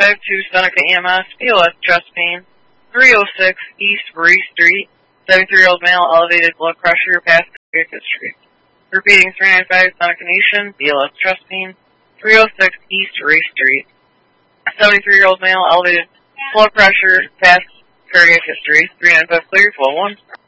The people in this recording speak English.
352 Seneca EMS, BLS chest pain, 306 East Bree Street, 73-year-old male, elevated blood pressure, past cardiac history. Repeating 395 Seneca Nation, BLS chest pain, 306 East Bree Street, 73-year-old male, elevated blood pressure, past cardiac history, 395 clear, 12-1.